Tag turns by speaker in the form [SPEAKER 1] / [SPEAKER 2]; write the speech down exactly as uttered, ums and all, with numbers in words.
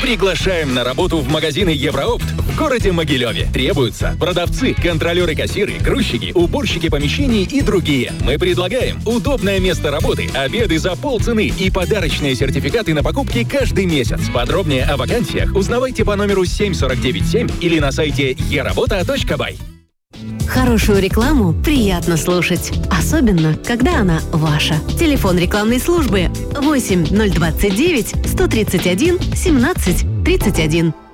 [SPEAKER 1] Приглашаем на работу в магазины Евроопт в городе Могилеве. Требуются продавцы, контролеры-кассиры, грузчики, уборщики помещений и другие. Мы предлагаем удобное место работы, обеды за полцены и подарочные сертификаты на покупки каждый месяц. Подробнее о вакансиях узнавайте по номеру семь сорок девять семь или на сайте e работа точка бай.
[SPEAKER 2] Хорошую рекламу приятно слушать, особенно, когда она ваша. Телефон рекламной службы восемь ноль двадцать девять сто тридцать один семнадцать тридцать один.